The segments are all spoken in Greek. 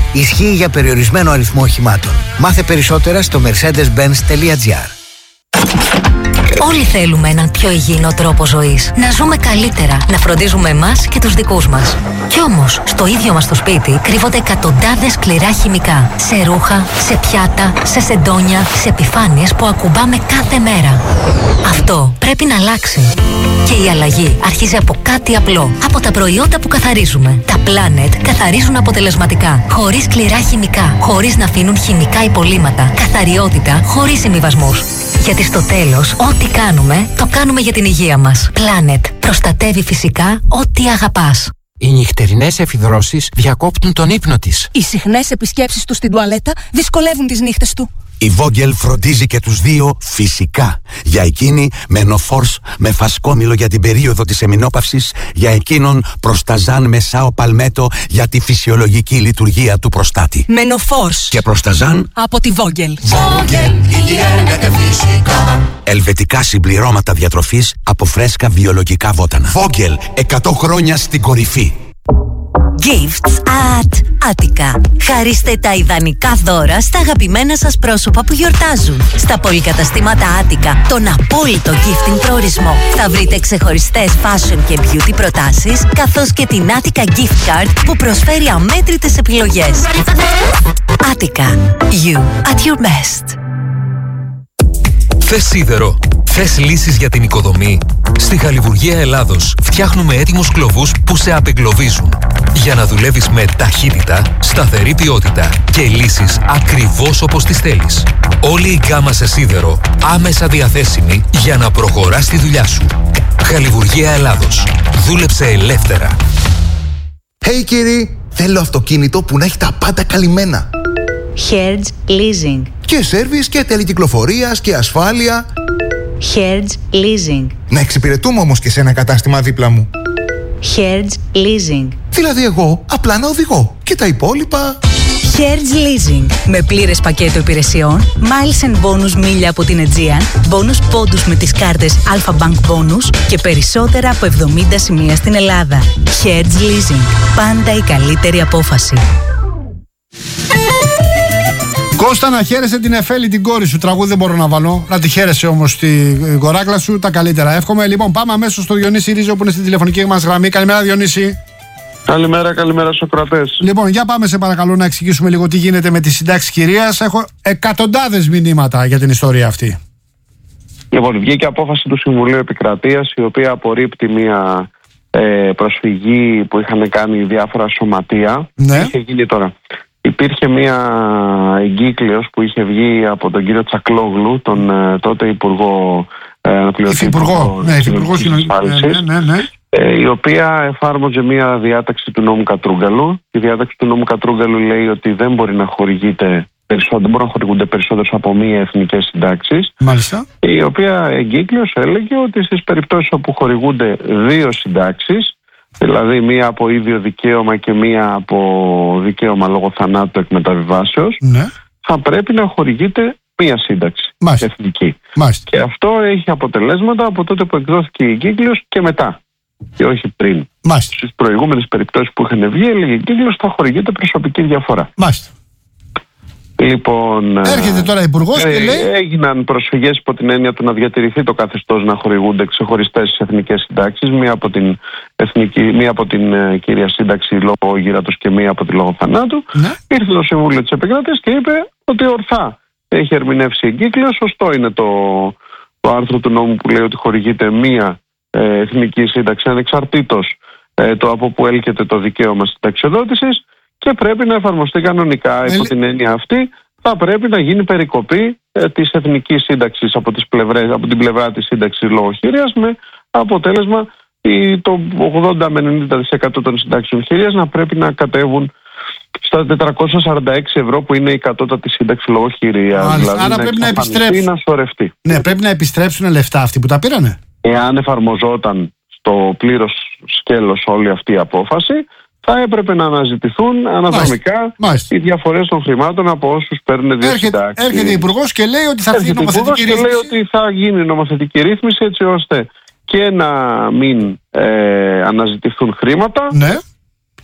Ισχύει για περιορισμένο αριθμό οχημάτων. Μάθε περισσότερα στο mercedes-benz.gr. Όλοι θέλουμε έναν πιο υγιεινό τρόπο ζωής. Να ζούμε καλύτερα, να φροντίζουμε εμάς και τους δικούς μας. Κι όμως, στο ίδιο μας το σπίτι κρύβονται εκατοντάδες σκληρά χημικά. Σε ρούχα, σε πιάτα, σε σεντόνια, σε επιφάνειες που ακουμπάμε κάθε μέρα. Αυτό πρέπει να αλλάξει. Και η αλλαγή αρχίζει από κάτι απλό. Από τα προϊόντα που καθαρίζουμε. Τα Planet καθαρίζουν αποτελεσματικά. Χωρίς σκληρά χημικά. Χωρίς να αφήνουν χημικά υπολείμματα. Καθαριότητα χωρίς συμβιβασμούς. Γιατί στο τέλος, ό,τι κάνουμε, το κάνουμε για την υγεία μας. Planet. Προστατεύει φυσικά ό,τι αγαπάς. Οι νυχτερινές εφιδρώσεις διακόπτουν τον ύπνο της. Οι συχνές επισκέψεις του στην τουαλέτα δυσκολεύουν τις νύχτες του. Η Vogel φροντίζει και τους δύο φυσικά. Για εκείνη Menopause με φασκόμηλο για την περίοδο της εμεινόπαυσης, για εκείνον Προσταζάν με Σάο Παλμέτο για τη φυσιολογική λειτουργία του προστάτη. Menopause Και Προσταζάν από τη Vogel. Vogel, υγιεινάται φυσικά. Ελβετικά συμπληρώματα διατροφής από φρέσκα βιολογικά βότανα. Vogel, 100 χρόνια στην κορυφή. Gifts at Attica. Χαρίστε τα ιδανικά δώρα στα αγαπημένα σας πρόσωπα που γιορτάζουν. Στα πολυκαταστήματα Attica, τον απόλυτο gifting προορισμό. Θα βρείτε ξεχωριστές fashion και beauty προτάσεις, καθώς και την Attica Gift Card που προσφέρει αμέτρητες επιλογές. Attica. You at your best. Θες σίδερο? Θες λύσεις για την οικοδομή? Στη Χαλιβουργία Ελλάδος φτιάχνουμε έτοιμους κλωβούς που σε απεγκλωβίζουν. Για να δουλεύεις με ταχύτητα, σταθερή ποιότητα και λύσεις ακριβώς όπως τις θέλεις. Όλη η γκάμα σε σίδερο άμεσα διαθέσιμη για να προχωράς τη δουλειά σου. Χαλιβουργία Ελλάδος. Δούλεψε ελεύθερα. Hey κύριοι, θέλω αυτοκίνητο που να έχει τα πάντα καλυμμένα. Hertz Leasing. Και σέρβις και τελεκυκλοφορίας και ασφάλεια. Hertz Leasing. Να εξυπηρετούμε όμως και σε ένα κατάστημα δίπλα μου. Hertz Leasing. Δηλαδή εγώ απλά να οδηγώ και τα υπόλοιπα... Hertz Leasing. Με πλήρες πακέτο υπηρεσιών, miles and bonus μίλια από την Aegean, bonus πόντους με τις κάρτες Alpha Bank Bonus και περισσότερα από 70 σημεία στην Ελλάδα. Hertz Leasing. Πάντα η καλύτερη απόφαση. Κώστα, να χαίρεσαι την Εφέλη, την κόρη σου. Τραγούδι δεν μπορώ να βάλω. Να τη χαίρεσαι όμως την κοράκλα σου. Τα καλύτερα. Εύχομαι. Λοιπόν, πάμε αμέσως στο Διονύση Ρίζο που είναι στη τηλεφωνική μας γραμμή. Καλημέρα, Διονύση. Καλημέρα Σοκρατές. Λοιπόν, για πάμε σε παρακαλώ να εξηγήσουμε λίγο τι γίνεται με τη συντάξη κυρίας. Έχω εκατοντάδες μηνύματα για την ιστορία αυτή. Λοιπόν, βγήκε απόφαση του Συμβουλίου Επικρατείας, η οποία απορρίπτει μια προσφυγή που είχαν κάνει διάφορα σωματεία. Ναι. Είχε γίνει τώρα. Υπήρχε μια εγκύκλειος που είχε βγει από τον κύριο Τσακλόγλου, τον τότε Υπουργό Υφυπουργό Ασφάλισης, η οποία εφάρμοζε μια διάταξη του νόμου Κατρούγκαλου. Η διάταξη του νόμου Κατρούγκαλου λέει ότι δεν μπορεί να χορηγείται δεν μπορούν να χορηγούνται περισσότερες από μία εθνικές συντάξεις. Μάλιστα. Η οποία εγκύκλειος έλεγε ότι στις περιπτώσεις όπου χορηγούνται δύο συντάξεις, δηλαδή μία από ίδιο δικαίωμα και μία από δικαίωμα λόγω θανάτου εκμεταβιβάσεως, ναι, θα πρέπει να χορηγείται μία σύνταξη εθνική. Μάλιστα. Και αυτό έχει αποτελέσματα από τότε που εκδόθηκε η εγκύκλειος και μετά, και όχι πριν. Στις προηγούμενες περιπτώσεις που είχαν βγει, έλεγε η εγκύκλειος θα χορηγείται προσωπική διαφορά. Μάλιστα. Λοιπόν, έρχεται τώρα υπουργός και λέει... έγιναν προσφυγές υπό την έννοια του να διατηρηθεί το καθεστώς να χορηγούνται ξεχωριστές εθνικές συντάξεις, μία από την κύρια σύνταξη λόγω γύρατος και μία από τη λόγω θανάτου. Ναι. Ήρθε το Συμβούλιο της Επικράτειας και είπε ότι ορθά έχει ερμηνεύσει η εγκύκλειος. Σωστό είναι το άρθρο του νόμου που λέει ότι χορηγείται μία εθνική σύνταξη ανεξαρτήτως το από που έλκεται το δικαίωμα συνταξιοδότησης. Και πρέπει να εφαρμοστεί κανονικά. Υπό την έννοια αυτή θα πρέπει να γίνει περικοπή της εθνικής σύνταξης από την πλευρά της σύνταξης λόγω χειρίας, με αποτέλεσμα το 80 με 90% των συντάξεων χειρίας να πρέπει να κατέβουν στα 446 ευρώ που είναι η κατώτατη σύνταξη λόγω χειρίας. Δηλαδή άρα πρέπει να επιστρέψουν. Να σωρευτεί. Ναι, πρέπει να επιστρέψουν λεφτά αυτοί που τα πήρανε. Εάν εφαρμοζόταν στο πλήρως σκέλος όλη αυτή η απόφαση, θα έπρεπε να αναζητηθούν αναδρομικά οι διαφορές των χρημάτων από όσους παίρνουν δύο συντάξεις. Έρχεται ο Υπουργός και λέει ότι θα γίνει νομοθετική ρύθμιση. Και λέει ότι θα γίνει νομοθετική ρύθμιση έτσι ώστε και να μην αναζητηθούν χρήματα, ναι,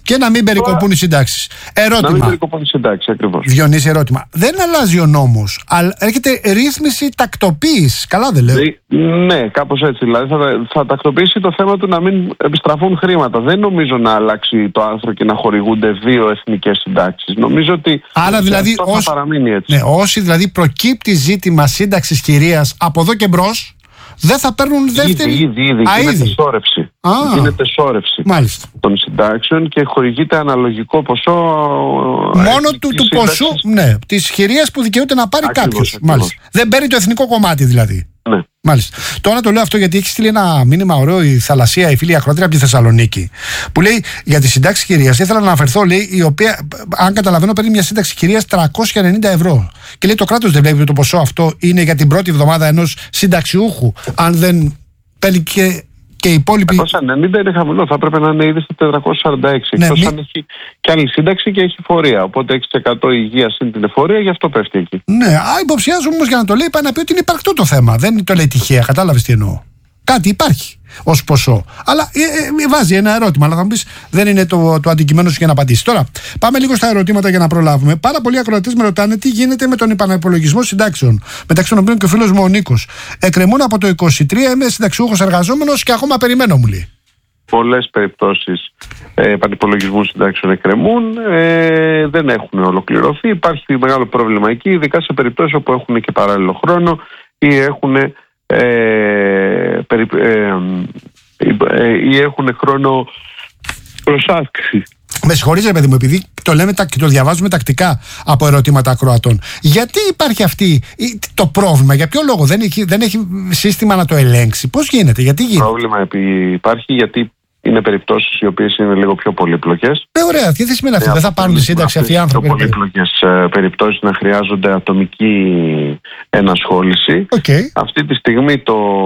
Και να μην περικοπούν οι συντάξεις. Ερώτημα. Να μην περικοπούν οι συντάξεις, ακριβώς. Διονύση, ερώτημα. Δεν αλλάζει ο νόμος, αλλά έρχεται ρύθμιση τακτοποίησης. Καλά δεν λέω? Ναι, κάπως έτσι. Δηλαδή θα τακτοποιήσει το θέμα του να μην επιστραφούν χρήματα. Δεν νομίζω να αλλάξει το άρθρο και να χορηγούνται 2 εθνικές συντάξεις. Νομίζω ότι άρα, δηλαδή, αυτό θα παραμείνει έτσι. Ναι, όσοι δηλαδή προκύπτει ζήτημα σύνταξης κυρίας από εδώ και μπρος, δεν θα παίρνουν δεύτερη. Ήδη. Γίνεται σώρευση. Γίνεται σώρευση των συντάξεων και χορηγείται αναλογικό ποσό. Μόνο του ποσού, ναι, της χειρίας που δικαιούται να πάρει κάποιος. Δεν παίρνει το εθνικό κομμάτι δηλαδή. Ναι. Μάλιστα. Τώρα το λέω αυτό γιατί έχει στείλει ένα μήνυμα ωραίο η Θαλασσία, η φίλη ακροάτρια από τη Θεσσαλονίκη, που λέει για τη συντάξη κυρίας. Ήθελα να αναφερθώ, λέει, η οποία, αν καταλαβαίνω, παίρνει μια σύνταξη κυρίας 390 ευρώ. Και λέει το κράτος δεν βλέπει ότι το ποσό αυτό είναι για την πρώτη εβδομάδα ενός συνταξιούχου, αν δεν παίρνει και οι υπόλοιποι. 390 είναι χαμηλό, θα έπρεπε να είναι ήδη στα 446. Ναι, εκτός αν έχει και άλλη σύνταξη και έχει φορεία. Οπότε 6% υγεία συν την εφορία, γι' αυτό πέφτει εκεί. Ναι, υποψιάζομαι όμως για να το λέει, πάει να πει ότι είναι υπαρκτό το θέμα. Δεν το λέει τυχαία, κατάλαβες τι εννοώ. Κάτι υπάρχει ως ποσό. Αλλά βάζει ένα ερώτημα, αλλά θα μου πεις δεν είναι το αντικειμένο σου για να απαντήσει. Τώρα, πάμε λίγο στα ερωτήματα για να προλάβουμε. Πάρα πολλοί ακροατές με ρωτάνε τι γίνεται με τον επαναυπολογισμό συντάξεων. Μεταξύ των οποίων και ο φίλος μου ο Νίκος. Εκκρεμούν από το 23, είμαι συνταξιούχος εργαζόμενος και ακόμα περιμένω, μου λέει. Πολλές περιπτώσεις επανυπολογισμού συντάξεων εκκρεμούν, δεν έχουν ολοκληρωθεί. Υπάρχει μεγάλο πρόβλημα εκεί, ειδικά σε περιπτώσεις όπου έχουν και παράλληλο χρόνο ή έχουν χρόνο προσάσκηση. Με συγχωρείτε, παιδί μου, επειδή το λέμε και το διαβάζουμε τακτικά από ερωτήματα ακροατών. Γιατί υπάρχει το πρόβλημα, για ποιο λόγο δεν έχει σύστημα να το ελέγξει, πώς γίνεται, γιατί γίνεται? Πρόβλημα υπάρχει γιατί είναι περιπτώσεις οι οποίες είναι λίγο πιο πολύπλοκες. Ωραία, τι δεν σημαίνει αυτό, δεν θα πάρουν τη σύνταξη αυτοί οι άνθρωποι? Πιο πολύπλοκες περιπτώσεις να χρειάζονται ατομική ενασχόληση. Αυτή τη στιγμή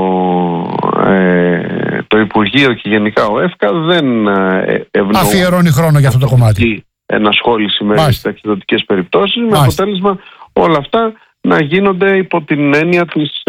το Υπουργείο και γενικά ο ΕΦΚΑ δεν αφιερώνει χρόνο για αυτό το κομμάτι. Ενασχόληση με ταξιδοτικές περιπτώσεις, με αποτέλεσμα όλα αυτά να γίνονται υπό την έννοια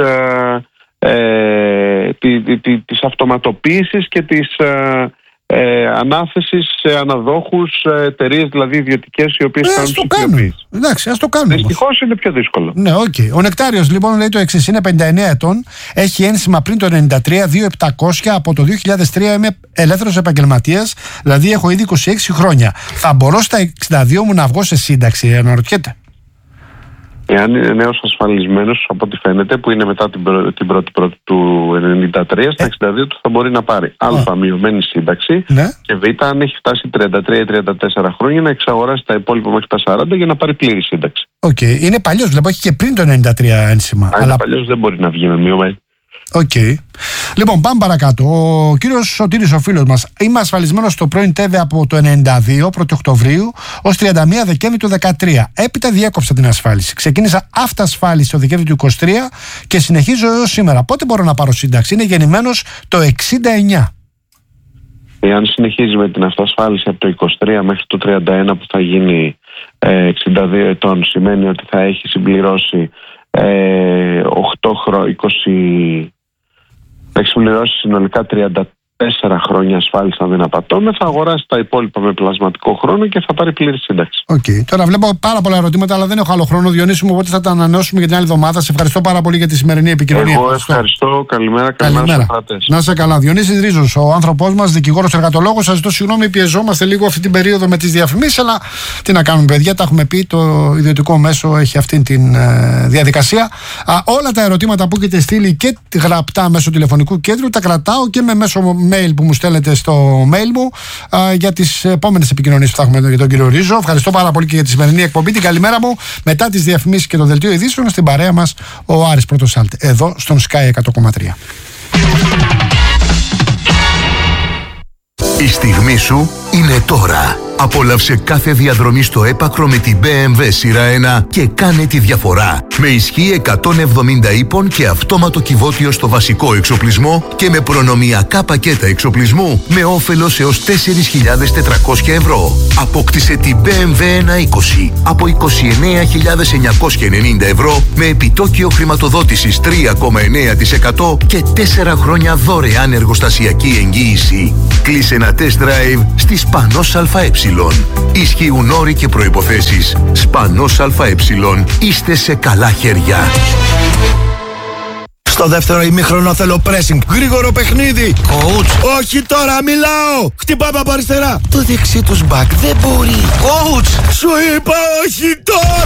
της αυτοματοποίησης και της ανάθεσης σε αναδόχους, εταιρείες δηλαδή ιδιωτικές οι οποίες κάνουν τις οικειοποίησεις. Εντάξει, ας το κάνουμε. Δυστυχώς είναι πιο δύσκολο. Ναι, Ο Νεκτάριος λοιπόν λέει το εξής, είναι 59 ετών, έχει ένσημα πριν το 93, 2.700, από το 2003 είμαι ελεύθερος επαγγελματίας, δηλαδή έχω ήδη 26 χρόνια. Θα μπορώ στα 62 μου να βγω σε σύνταξη, αναρωτιέται? Εάν είναι νέος ασφαλισμένος, από ό,τι φαίνεται, που είναι μετά την πρώτη του 93, στα 62 του θα μπορεί να πάρει α, μειωμένη σύνταξη, και β, αν έχει φτάσει 33-34 χρόνια, να εξαγοράσει τα υπόλοιπα μέχρι τα 40 για να πάρει πλήρη σύνταξη. Είναι παλιός, βλέπω, έχει και πριν το 93 ένσημα. Αλλά παλιός δεν μπορεί να βγει με μειωμένη. Λοιπόν, πάμε παρακάτω. Ο κύριος Σωτήρης, ο φίλος μας, είμαι ασφαλισμένος στο πρώην ΤΕΒΕ από το 92, 1η Οκτωβρίου, ως 31 Δεκέμβρη του 2013. Έπειτα διέκοψα την ασφάλιση. Ξεκίνησα αυτασφάλιση το Δεκέμβρη του 23 και συνεχίζω έως σήμερα. Πότε μπορώ να πάρω σύνταξη? Είναι γεννημένος το 69. Εάν συνεχίζει με την αυτασφάλιση από το 23 μέχρι το 31 που θα γίνει 62 ετών, σημαίνει ότι θα έχει συμπληρώσει 20... θα έχει συμπληρώσει συνολικά 34 χρόνια ασφάλιση, αν δεν απατώμε. Θα αγοράσει τα υπόλοιπα με πλασματικό χρόνο και θα πάρει πλήρη σύνταξη. Τώρα βλέπω πάρα πολλά ερωτήματα, αλλά δεν έχω άλλο χρόνο, Διονύση μου, οπότε θα τα ανανεώσουμε για την άλλη εβδομάδα. Σε ευχαριστώ πάρα πολύ για τη σημερινή επικοινωνία. Εγώ ευχαριστώ. Καλημέρα. Να είσαι καλά. Διονύσης Ρίζος, ο άνθρωπός μας, δικηγόρος εργατολόγος. Σας ζητώ συγγνώμη, πιεζόμαστε λίγο αυτή την περίοδο με τις διαφημίσεις, αλλά τι να κάνουμε, παιδιά, τα έχουμε πει. Το ιδιωτικό μέσο έχει αυτή τη διαδικασία. Όλα τα ερωτήματα που έχετε στείλει και γραπτά μέσω τηλεφωνικού κέντρου τα κρατάω και με μέσω mail που μου στέλνετε στο mail μου για τις επόμενες επικοινωνίες που θα έχουμε για τον κύριο Ρίζο. Ευχαριστώ πάρα πολύ και για τη σημερινή εκπομπή. Την καλημέρα μου μετά τις διαφημίσεις και το δελτίο ειδήσεων στην παρέα μας ο Άρης Πρωτοσάλτη, εδώ στον Sky 100,3. Η στιγμή σου είναι τώρα. Απόλαυσε κάθε διαδρομή στο έπακρο με την BMW σειρά 1 και κάνε τη διαφορά. Με ισχύ 170 ύπων και αυτόματο κυβότιο στο βασικό εξοπλισμό και με προνομιακά πακέτα εξοπλισμού με όφελος έως 4.400 ευρώ. Απόκτησε την BMW 120 από 29.990 ευρώ με επιτόκιο χρηματοδότησης 3,9% και 4 χρόνια δωρεάν εργοστασιακή εγγύηση. Κλείσε ένα test drive στις Πανός ΑΕ. Ισχύουν όροι και προϋποθέσεις. Σπανός ΑΕ. Είστε σε καλά χέρια. Στο δεύτερο ημίχρονο θέλω pressing. Γρήγορο παιχνίδι. Coach. Όχι τώρα, μιλάω. Χτυπάμε από αριστερά. Το δεξί τους μπακ δεν μπορεί. Coach. Σου είπα όχι τώρα.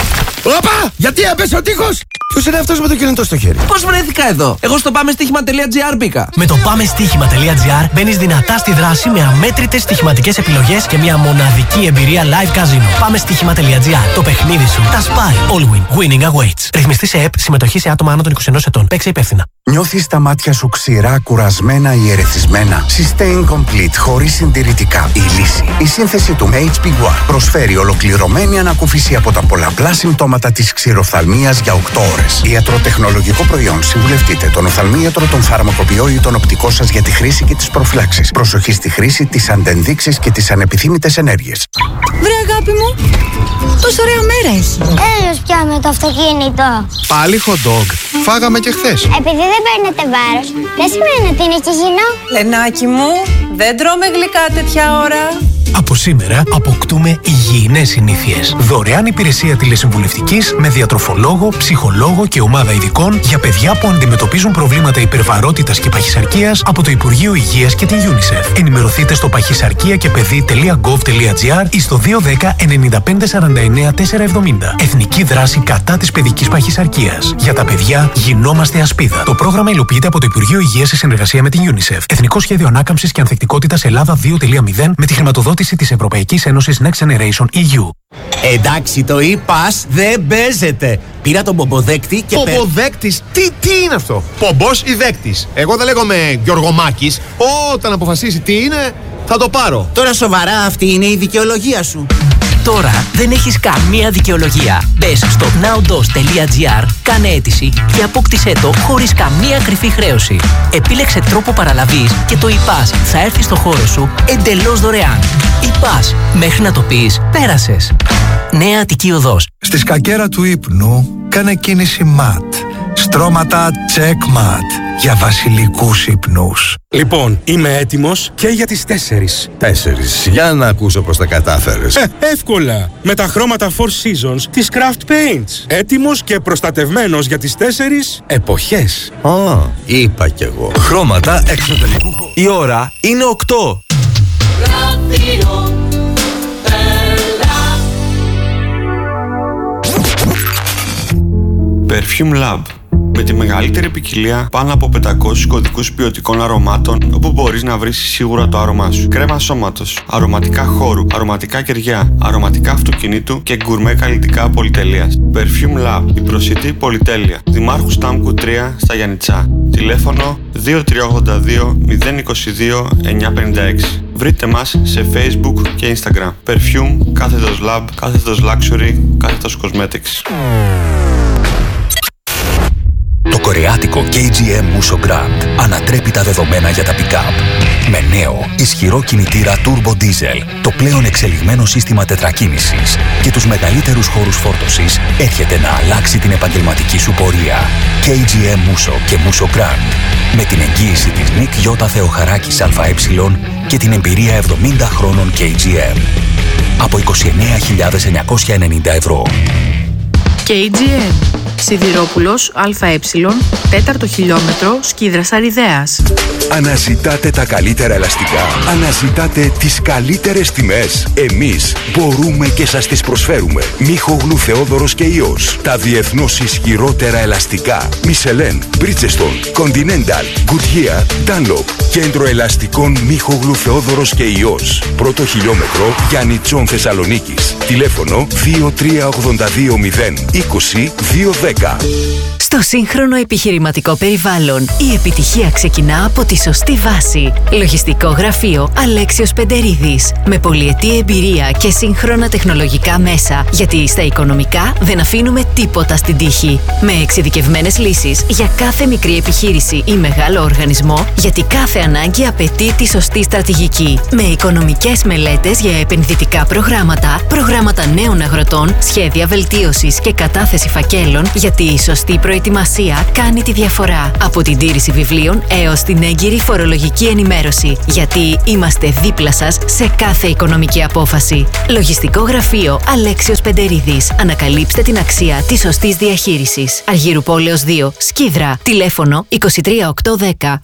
Όπα! Γιατί έπεσε ο τείχος! Ποιος είναι αυτός με το κινητό στο χέρι? Πώς βρέθηκα εδώ? Εγώ στο πάμεστοίχημα.gr μπήκα. Με το πάμεστοίχημα.gr μπαίνεις δυνατά στη δράση με αμέτρητες στοιχηματικές επιλογές και μια μοναδική εμπειρία live casino. Πάμεστοίχημα.gr. Το παιχνίδι σου τα σπάει. All win. Winning awaits. Ρυθμιστή σε ΕΠ. Συμμετοχή σε άτομα άνω των 21 ετών. Παίξε υπεύθυνα. Νιώθεις τα μάτια σου ξηρά, κουρασμένα ή ερεθισμένα? Sustain Complete χωρίς συντηρητικά. Η λύση. Η σύνθεση του HB1 προσφέρει ολοκληρωμένη ανακούφιση από τα πολλαπλά συμπτώματα της ξηροφθαλμίας για 8 ώρες. Ιατροτεχνολογικό προϊόν. Συμβουλευτείτε τον οφθαλμίατρο, τον φαρμακοποιό ή τον οπτικό σας για τη χρήση και τις προφυλάξεις. Προσοχή στη χρήση, τις αντενδείξεις και τις ανεπιθύμητες ενέργειες. Βρε αγάπη μου, πόσο ωραία μέρα έχει. Έλος πια με το αυτοκίνητο. Πάλι hot dog. Φάγαμε και χθες. Επειδή δεν παίρνετε βάρος, δεν σημαίνει ότι είναι και υγιεινό. Λενάκι μου, δεν τρώμε γλυκά τέτοια ώρα. Από σήμερα αποκτούμε υγιεινές συνήθειες. Δωρεάν υπηρεσία τηλεσυμβουλευτικής με διατροφολόγο, ψυχολόγο και ομάδα ειδικών για παιδιά που αντιμετωπίζουν προβλήματα υπερβαρότητας και παχυσαρκίας από το Υπουργείο Υγείας και την UNICEF. Ενημερωθείτε στο παχυσαρκία-και-παιδί.gov.gr ή στο 210 95 49 470. Εθνική δράση κατά της παιδικής παχυσαρκίας. Για τα παιδιά γινόμαστε ασπίδα. Το πρόγραμμα υλοποιείται από το Υπουργείο Υγείας σε συνεργασία με την UNICEF. Εθνικό Σχέδιο Ανάκαμψης και Ανθεκτικότητας Ελλάδα 2.0 με τη χρηματοδότηση της Ευρωπαϊκής Ένωσης Next Generation EU. Εντάξει, το e-pass δεν παίζεται. Πήρα τον πομποδέκτη και... Πομποδέκτης? Τι είναι αυτό? Πομπός ή δέκτης? Εγώ δεν λέγομαι Γιωργομάκης. Όταν αποφασίσει τι είναι, θα το πάρω. Τώρα σοβαρά αυτή είναι η δικαιολογία σου? Τώρα δεν έχεις καμία δικαιολογία. Μπες στο nowdos.gr, κάνε αίτηση και απόκτησέ το χωρίς καμία κρυφή χρέωση. Επίλεξε τρόπο παραλαβής και το e-pass θα έρθει στο χώρο σου εντελώς δωρεάν. E-pass, μέχρι να το πεις, πέρασες. Νέα Αττική Οδός. Στη σκακέρα του ύπνου κάνε κίνηση MAT. Στρώματα checkmat για βασιλικούς ύπνους. Λοιπόν, είμαι έτοιμος και για τις 4. 4. Για να ακούσω πως τα κατάφερες. Εύκολα. Με τα χρώματα 4 Seasons της Craft Paints. Έτοιμος και προστατευμένος για τις 4 εποχές. Είπα κι εγώ. Χρώματα εξωτερικού. Η ώρα είναι 8. Perfume Lab. Με τη μεγαλύτερη ποικιλία πάνω από 500 κωδικούς ποιοτικών αρωμάτων, όπου μπορείς να βρεις σίγουρα το άρωμά σου. Κρέμα σώματος, αρωματικά χώρου, αρωματικά κεριά, αρωματικά αυτοκινήτου και γκουρμέ καλλιτικά πολυτελείας. Perfume Lab, η προσιτή πολυτέλεια. Δημάρχου Στάμκου 3 στα Γιαννιτσά. Τηλέφωνο 2382 022 956. Βρείτε μας σε Facebook και Instagram. Perfume, κάθετος Lab, κάθετος Luxury, κάθετος Cosmetics. Το κορεάτικο KGM Musso Grand ανατρέπει τα δεδομένα για τα pick-up. Με νέο, ισχυρό κινητήρα Turbo Diesel, το πλέον εξελιγμένο σύστημα τετρακίνησης και τους μεγαλύτερους χώρους φόρτωσης, έρχεται να αλλάξει την επαγγελματική σου πορεία. KGM Musso και Musso Grand. Με την εγγύηση της Νικ Γιώτα Θεοχαράκης ΑΕ και την εμπειρία 70 χρόνων KGM. Από 29.990 ευρώ. KGM. Σιδηρόπουλος ΑΕ, 4ο χιλιόμετρο, Σκίδρας Αριδέας. Αναζητάτε τα καλύτερα ελαστικά. Αναζητάτε τις καλύτερες τιμές. Εμείς μπορούμε και σας τις προσφέρουμε. Μίχογλου Θεόδωρος και Ιός. Τα διεθνώς ισχυρότερα ελαστικά. Μισελέν, Bridgestone, Continental, Goodyear, Dunlop. Κέντρο ελαστικών Μίχογλου Θεόδωρος και Ιός. Πρώτο χιλιόμετρο, Γιάννητσον Θεσσαλονίκης. Τηλέφωνο 2382 020 210. Στο σύγχρονο επιχειρηματικό περιβάλλον, η επιτυχία ξεκινά από τη σωστή βάση. Λογιστικό γραφείο Αλέξιος Πεντερίδης. Με πολυετή εμπειρία και σύγχρονα τεχνολογικά μέσα. Γιατί στα οικονομικά δεν αφήνουμε τίποτα στην τύχη. Με εξειδικευμένες λύσεις για κάθε μικρή επιχείρηση ή μεγάλο οργανισμό, γιατί κάθε ανάγκη απαιτεί τη σωστή στρατηγική. Με οικονομικές μελέτες για επενδυτικά προγράμματα, προγράμματα νέων αγροτών, σχέδια βελτίωσης και κατάθεση φακέλων, γιατί η σωστή προετοιμασία προετοιμασία κάνει τη διαφορά. Από την τήρηση βιβλίων έως την έγκυρη φορολογική ενημέρωση. Γιατί είμαστε δίπλα σας σε κάθε οικονομική απόφαση. Λογιστικό γραφείο Αλέξιος Πεντερίδης. Ανακαλύψτε την αξία της σωστής διαχείρισης. Αργύρου Πόλεως 2, Σκίδρα. Τηλέφωνο 23810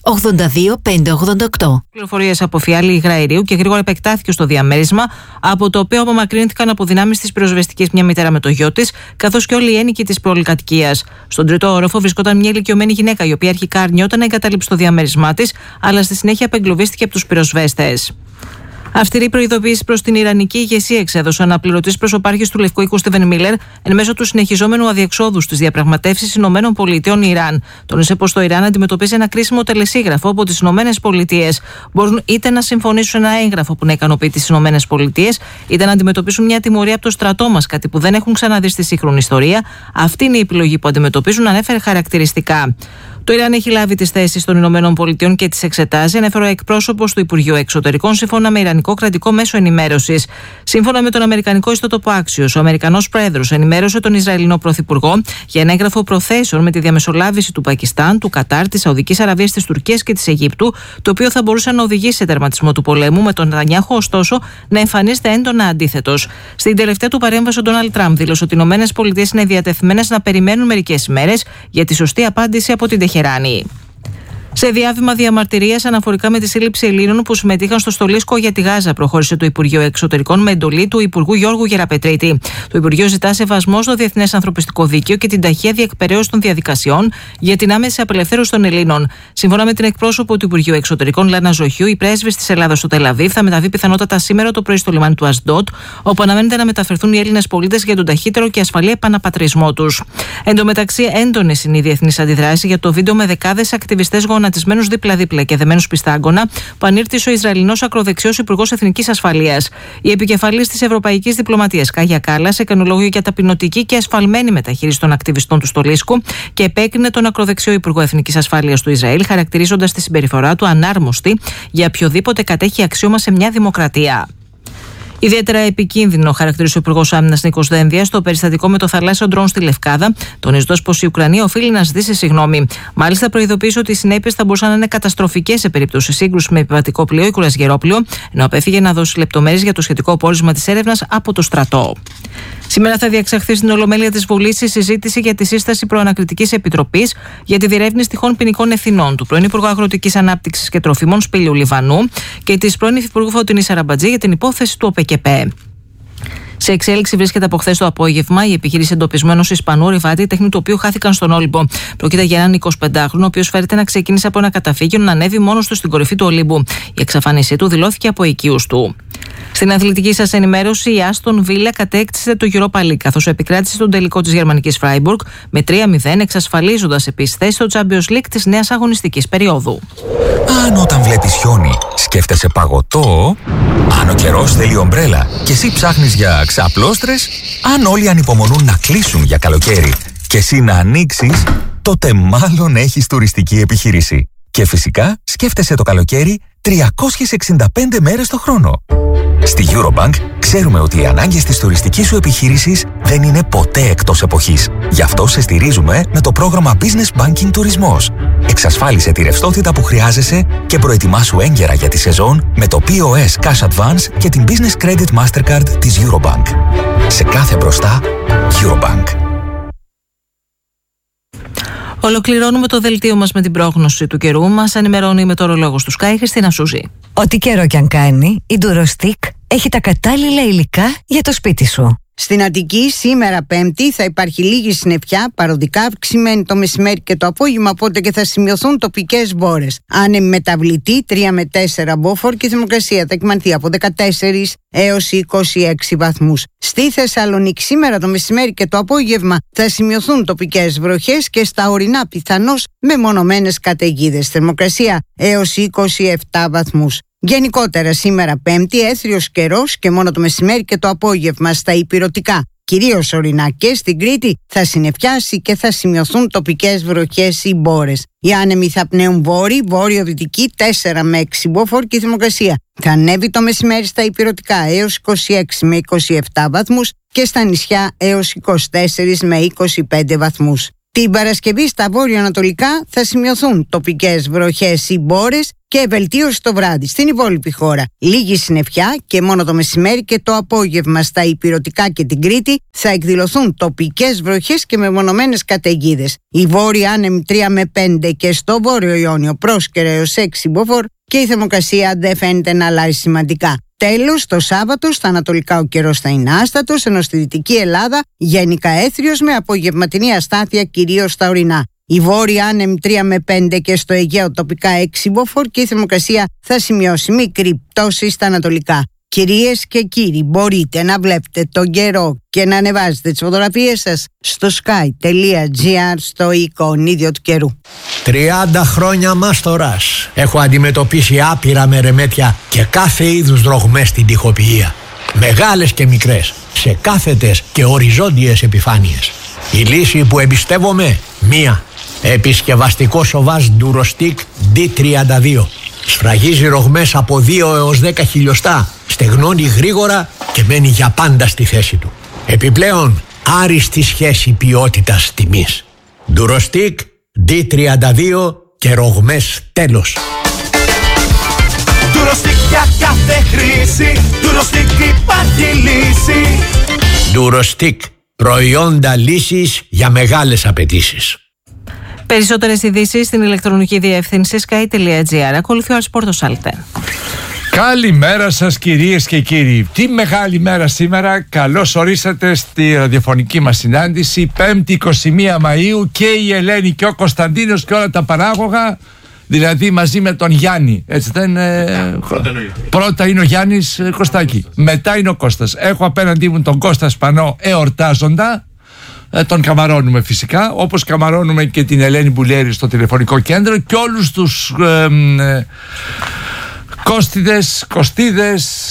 82588. Πληροφορίες από φιάλη υγραερίου και γρήγορα επεκτάθηκε στο διαμέρισμα, από το οποίο απομακρύνθηκαν από δυνάμεις της πυροσβεστικής μια μητέρα με το γιο της, καθώς και όλοι οι ένοικοι της πολυκατοικίας. Στον τρίτο όροφο βρισκόταν μια ηλικιωμένη γυναίκα, η οποία αρχικά αρνιόταν να εγκαταλείψει το διαμέρισμά της, αλλά στη συνέχεια απεγκλωβίστηκε από τους πυροσβέστες. Αυστηρή προειδοποίηση προς την Ιρανική ηγεσία εξέδωσε ο αναπληρωτής προσωπάρχης του Λευκού Οίκου Στίβεν Μίλερ εν μέσω του συνεχιζόμενου αδιεξόδου στις διαπραγματεύσεις ΗΠΑ-Ιράν. Τόνισε πως το Ιράν αντιμετωπίζει ένα κρίσιμο τελεσίγραφο από τις ΗΠΑ. Μπορούν είτε να συμφωνήσουν ένα έγγραφο που να ικανοποιεί τις ΗΠΑ, είτε να αντιμετωπίσουν μια τιμωρία από το στρατό μας, κάτι που δεν έχουν ξαναδεί στη σύγχρονη ιστορία. Αυτή είναι η επιλογή που αντιμετωπίζουν, ανέφερε χαρακτηριστικά. Το Ιράν έχει λάβει τις θέσεις των ΗΠΑ και τις εξετάζει, ανέφερε ο εκπρόσωπος του Υπουργείου Εξωτερικών, σύμφωνα με Ιρανικό κρατικό μέσο ενημέρωσης. Σύμφωνα με τον Αμερικανικό ιστότοπο Axios, ο Αμερικανός Πρόεδρος ενημέρωσε τον Ισραηλινό Πρωθυπουργό για ένα έγγραφο προθέσεων με τη διαμεσολάβηση του Πακιστάν, του Κατάρ, της Σαουδικής Αραβίας, της Τουρκίας και της Αιγύπτου, το οποίο θα μπορούσε να οδηγήσει σε τερματισμό του πολέμου, με τον Νετανιάχου ωστόσο να εμφανίζεται έντονα αντίθετος. Στην τελευταία του παρέμβαση, ο Ντόναλντ Τραμπ δήλωσε ότι οι ΗΠΑ είναι διατεθειμένες να περιμένουν μερικές ημέρες για τη σωστή απάντηση από την Τεχεράνη. Σε διάβημα διαμαρτυρίας αναφορικά με τη σύλληψη Ελλήνων που συμμετείχαν στο στολίσκο για τη Γάζα, προχώρησε το Υπουργείο Εξωτερικών με εντολή του Υπουργού Γιώργου Γεραπετρίτη. Το Υπουργείο ζητά σεβασμό στο διεθνές ανθρωπιστικό δίκαιο και την ταχεία διεκπεραίωση των διαδικασιών για την άμεση απελευθέρωση των Ελλήνων. Σύμφωνα με την εκπρόσωπο του Υπουργείου Εξωτερικών, Λάνα Ζοχιού, η πρέσβης της Ελλάδας στο Τελαβίβ θα μεταβεί πιθανότατα σήμερα το πρωί στο λιμάνι του Ασντότ, όπου αναμένεται να μεταφερθούν οι Έλληνες πολίτες για τον ταχύτερο και ασφαλή επαναπατρισμό τους. Εν τω μεταξύ, έντονες είναι οι διεθνείς αντιδράσεις για το βίντεο με δεκάδες ακτιβιστές γονατισμένους δίπλα-δίπλα και δεμένους πιστάγκωνα που ανήρτησε ο Ισραηλινός ακροδεξιός Υπουργός Εθνικής Ασφαλείας. Η επικεφαλής της Ευρωπαϊκής Διπλωματίας, Κάγια Κάλλας, έκανε λόγιο για ταπεινωτική και ασφαλμένη μεταχείριση των ακτιβιστών του στολίσκου και επέκρινε τον ακροδεξιό Υπουργό Εθνικής Ασφαλείας του Ισραήλ, χαρακτηρίζοντας τη συμπεριφορά του ανάρμοστη για οποιοδήποτε κατέχει αξίωμα σε μια δημοκρατία. Ιδιαίτερα επικίνδυνο, χαρακτήρισε ο Υπουργός Άμυνας Νίκος Δένδιας, το περιστατικό με το θαλάσσιο ντρόν στη Λευκάδα, τονίζοντας πως η Ουκρανία οφείλει να ζητήσει συγγνώμη. Μάλιστα, προειδοποίησε ότι οι συνέπειες θα μπορούσαν να είναι καταστροφικές σε περίπτωση σύγκρουση με επιβατικό πλοίο ή κουρασγερόπλοιο, ενώ απέφυγε να δώσει λεπτομέρειες για το σχετικό πόρισμα της έρευνας από το στρατό. Σήμερα θα διεξαχθεί στην Ολομέλεια της Βουλής η συζήτηση για τη σύσταση προανακριτικής επιτροπής για τη διερεύνηση τυχόν ποινικών ευθυνών του πρώην Υπουργού Αγροτικής Ανάπτυξης και Τροφίμων Σπύλιου Λιβανού και της πρώην Υφυπουργού Φωτεινής Αραμπατζή για την υπόθεση του ΟΠΕΚΕΠΕ. Σε εξέλιξη βρίσκεται από χθες το απόγευμα η επιχείρηση εντοπισμού ενός Ισπανού ρηβάτη, τέχνη του οποίου χάθηκαν στον Όλυμπο. Πρόκειται για έναν 25χρονο, ο οποίος φέρεται να ξεκίνησε από ένα καταφύγιο να ανέβει μόνος του στην κορυφή του Ολύμπου. Η εξαφάνισή του δηλώθηκε από οικείους του. Στην αθλητική σας ενημέρωση, η Άστον Βίλα κατέκτησε το Europa League, καθώς επικράτησε τον τελικό της γερμανικής Φράιμπουργκ με 3-0, εξασφαλίζοντας επίσης θέση στο Champions League της νέας αγωνιστικής περίοδου. Αν όταν βλέπεις χιόνι σκέφτεσαι παγωτό, αν ο καιρός θέλει ομπρέλα και εσύ ψάχνεις για ξαπλώστρες, αν όλοι ανυπομονούν να κλείσουν για καλοκαίρι και εσύ να ανοίξεις, τότε μάλλον έχεις τουριστική επιχείρηση. Και φυσικά σκέφτεσαι το καλοκαίρι 365 μέρες το χρόνο. Στη Eurobank ξέρουμε ότι οι ανάγκες της τουριστικής σου επιχείρησης δεν είναι ποτέ εκτός εποχής. Γι' αυτό σε στηρίζουμε με το πρόγραμμα Business Banking Τουρισμός. Εξασφάλισε τη ρευστότητα που χρειάζεσαι και προετοιμάσου έγκαιρα για τη σεζόν με το POS Cash Advance και την Business Credit Mastercard της Eurobank. Σε κάθε μπροστά, Eurobank. Ολοκληρώνουμε το δελτίο μας με την πρόγνωση του καιρού. Μας ενημερώνει η μετεωρολόγος του Sky, Χριστίνα Σούζη. Ό,τι καιρό κι αν κάνει, η Durostick έχει τα κατάλληλα υλικά για το σπίτι σου. Στην Αττική σήμερα Πέμπτη θα υπάρχει λίγη συννεφιά, παροδικά αυξημένη το μεσημέρι και το απόγευμα, οπότε και θα σημειωθούν τοπικές μπόρες. Άνεμη μεταβλητή 3 με 4 μποφόρ και η θερμοκρασία θα κυμανθεί από 14 έως 26 βαθμούς. Στη Θεσσαλονίκη σήμερα το μεσημέρι και το απόγευμα θα σημειωθούν τοπικές βροχές και στα ορεινά πιθανώς μεμονωμένες καταιγίδες. Θερμοκρασία έως 27 βαθμούς. Γενικότερα σήμερα Πέμπτη έθριος καιρός και μόνο το μεσημέρι και το απόγευμα στα ηπειρωτικά, κυρίως ορεινά και στην Κρήτη, θα συννεφιάσει και θα σημειωθούν τοπικές βροχές ή μπόρες. Οι άνεμοι θα πνέουν βόρειο-δυτική 4 με 6 μποφόρ και η θερμοκρασία θα ανέβει το μεσημέρι στα ηπειρωτικά έως 26 με 27 βαθμούς και στα νησιά έως 24 με 25 βαθμούς. Την Παρασκευή στα βόρειο-ανατολικά θα σημειωθούν τοπικές βροχές ή μπόρες και βελτίωση το βράδυ. Στην υπόλοιπη χώρα λίγη συννεφιά και μόνο το μεσημέρι και το απόγευμα στα ηπειρωτικά και την Κρήτη θα εκδηλωθούν τοπικές βροχές και μεμονωμένες καταιγίδες. Η βόρεια άνεμη 3 με 5 και στο βόρειο Ιόνιο πρόσκαιρα έως 6 μποφόρ και η θερμοκρασία δεν φαίνεται να αλλάζει σημαντικά. Τέλος, το Σάββατο στα ανατολικά ο καιρός θα είναι άστατος, ενώ στη Δυτική Ελλάδα γενικά έθριος με απογευματινή αστάθεια κυρίως στα ορεινά. Η βόρεια άνεμη 3 με 5 και στο Αιγαίο τοπικά 6 μποφόρ και η θερμοκρασία θα σημειώσει μικρή πτώση στα ανατολικά. Κυρίες και κύριοι, μπορείτε να βλέπετε τον καιρό και να ανεβάζετε τις φωτογραφίες σας στο sky.gr στο εικονίδιο του καιρού. 30 χρόνια μάστορας. Έχω αντιμετωπίσει άπειρα μερεμέτια και κάθε είδους δρογμές στην τοιχοποιία. Μεγάλες και μικρές, σε κάθετες και οριζόντιες επιφάνειες. Η λύση που εμπιστεύομαι, μία. Επισκευαστικό σοβάζ Durostic D32. Σφραγίζει ρογμές από 2 έως 10 χιλιοστά, στεγνώνει γρήγορα και μένει για πάντα στη θέση του. Επιπλέον, άριστη σχέση ποιότητας τιμής. Durostic D32 και ρογμές τέλος. Durostic για κάθε χρήση, Durostic υπάρχει λύση. Durostic, προϊόντα λύσης για μεγάλες απαιτήσεις. Περισσότερες ειδήσεις στην ηλεκτρονική διεύθυνση sky.gr. Ακολουθεί ο Ασπόρτος Αλτέ. Καλημέρα σας κυρίες και κύριοι. Τι μεγάλη μέρα σήμερα. Καλώς ορίσατε στη ραδιοφωνική μας συνάντηση 5η 21 Μαΐου και η Ελένη και ο Κωνσταντίνος και όλα τα παράγωγα, δηλαδή μαζί με τον Γιάννη. Έτσι δεν είναι? Πρώτα είναι ο Γιάννης Κωστάκη, μετά είναι ο Κώστας. Έχω απέναντί μου τον Κώστα Σπανό εορτάζοντα. Τον καμαρώνουμε φυσικά, όπως καμαρώνουμε και την Ελένη Μπουλέρη στο τηλεφωνικό κέντρο και όλους τους Κωστίδες,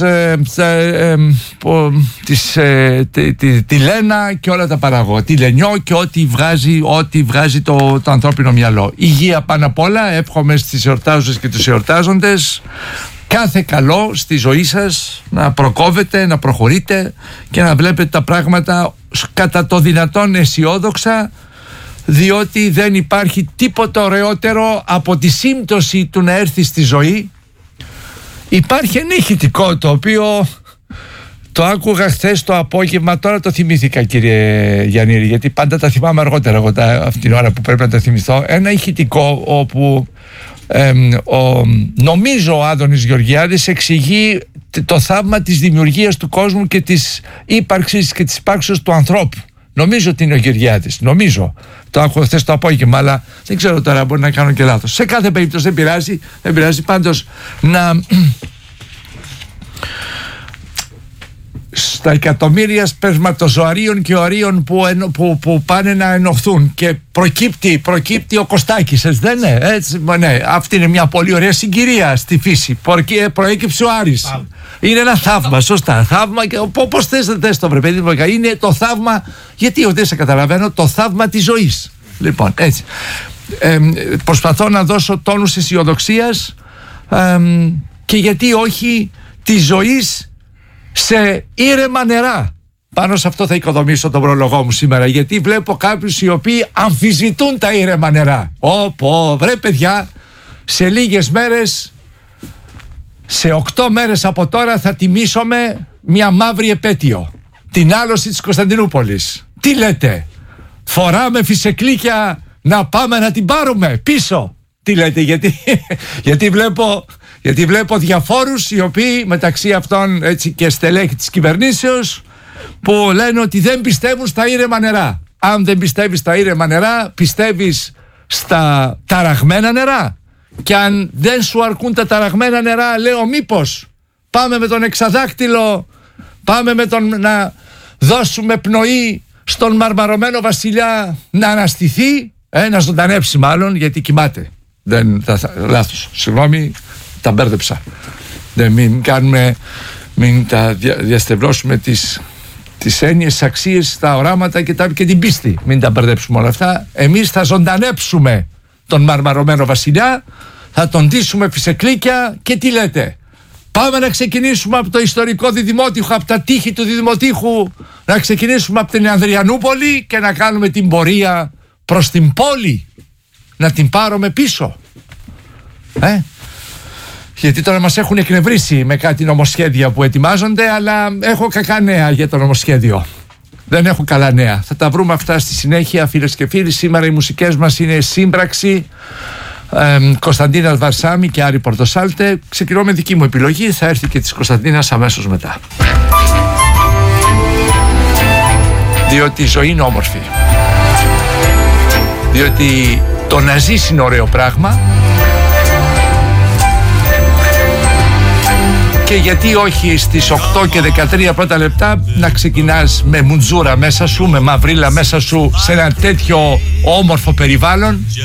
τη Λένα και όλα τα παραγωγά, τη Λενιό και ό,τι βγάζει το ανθρώπινο μυαλό. Υγεία πάνω απ' όλα, εύχομαι στις εορτάζοντες και τους εορτάζοντες κάθε καλό στη ζωή σας, να προκόβετε, να προχωρείτε και να βλέπετε τα πράγματα κατά το δυνατόν αισιόδοξα, διότι δεν υπάρχει τίποτα ωραιότερο από τη σύμπτωση του να έρθει στη ζωή. Υπάρχει ένα ηχητικό το οποίο το άκουγα χθες το απόγευμα, τώρα το θυμήθηκα κύριε Γιαννήρη, γιατί πάντα τα θυμάμαι αργότερα εγώ αυτή την ώρα που πρέπει να τα θυμηθώ. Ένα ηχητικό όπου νομίζω ο Άδωνης Γεωργιάδης εξηγεί το θαύμα της δημιουργίας του κόσμου και της ύπαρξης και της υπάρξεως του ανθρώπου. Νομίζω ότι είναι ο Γεωργιάδης, νομίζω. Το άκουγα χθες το απόγευμα, αλλά δεν ξέρω τώρα, μπορεί να κάνω και λάθος. Σε κάθε περίπτωση δεν πειράζει, πάντως να... στα εκατομμύρια σπερματοζωαρίων και οαρίων που πάνε να ενωθούν και προκύπτει ο Κωστάκης, έτσι δεν είναι? Έτσι, ναι, αυτή είναι μια πολύ ωραία συγκυρία στη φύση. Προέκυψε ο Άρης. Είναι ένα θαύμα, σωστά. Θαύμα, και πώς θες το βρε παιδί μου, είναι το θαύμα, γιατί δεν σε καταλαβαίνω, το θαύμα της ζωής. Λοιπόν, έτσι. Προσπαθώ να δώσω τόνους αισιοδοξίας και γιατί όχι της ζωής σε ήρεμα νερά. Πάνω σε αυτό θα οικοδομήσω τον πρόλογό μου σήμερα, γιατί βλέπω κάποιους οι οποίοι αμφισβητούν τα ήρεμα νερά. Βρε παιδιά, σε λίγες μέρες, σε 8 μέρες από τώρα θα τιμήσουμε μια μαύρη επέτειο, την άλωση της Κωνσταντινούπολης. Τι λέτε, φοράμε φυσεκλίκια να πάμε να την πάρουμε πίσω? Τι λέτε, γιατί βλέπω διαφόρους οι οποίοι μεταξύ αυτών έτσι και στελέχη της κυβερνήσεως που λένε ότι δεν πιστεύουν στα ήρεμα νερά. Αν δεν πιστεύεις στα ήρεμα νερά, πιστεύεις στα ταραγμένα νερά? Και αν δεν σου αρκούν τα ταραγμένα νερά, λέω μήπως πάμε με τον εξαδάκτυλο, πάμε με τον να δώσουμε πνοή στον μαρμαρωμένο βασιλιά να αναστηθεί, να ζωντανέψει μάλλον, γιατί κοιμάται. Λάθος, συγγνώμη, τα μπέρδεψα. Μην τα διαστευλώσουμε τις έννοιες, τις αξίες, τα οράματα και την πίστη. Μην τα μπερδέψουμε όλα αυτά. Εμείς θα ζωντανέψουμε τον μαρμαρωμένο βασιλιά, θα τον ντύσουμε φυσεκλίκια και τι λέτε? Πάμε να ξεκινήσουμε από το ιστορικό Διδημότυχο, από τα τείχη του Διδημοτύχου, να ξεκινήσουμε από την Ανδριανούπολη και να κάνουμε την πορεία προς την πόλη να την πάρουμε πίσω. Γιατί τώρα μας έχουν εκνευρίσει με κάτι νομοσχέδια που ετοιμάζονται, αλλά έχω κακά νέα για το νομοσχέδιο. Δεν έχω καλά νέα. Θα τα βρούμε αυτά στη συνέχεια, φίλες και φίλοι. Σήμερα οι μουσικές μας είναι σύμπραξη Κωνσταντίνας Βαρσάμι και Άρη Πορτοσάλτε. Ξεκινώ με δική μου επιλογή, θα έρθει και της Κωνσταντίνας αμέσως μετά. Διότι η ζωή είναι όμορφη. Διότι το να ζεις είναι ωραίο πράγμα. Και γιατί όχι στις 8 και 13 πρώτα λεπτά να ξεκινάς με μουντζούρα μέσα σου, με μαυρίλα μέσα σου, σε ένα τέτοιο όμορφο περιβάλλον.